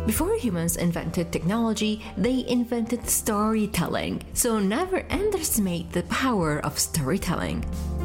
Before humans invented technology, they invented storytelling. So never underestimate the power of storytelling.